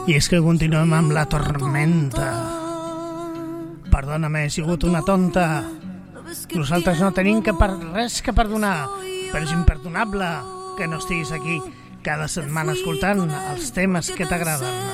I és que continuem amb la tormenta. Perdona-me, he sigut una tonta. Nosaltres no tenim res que perdonar, però és imperdonable que no estiguis aquí cada setmana escoltant els temes que t'agraden.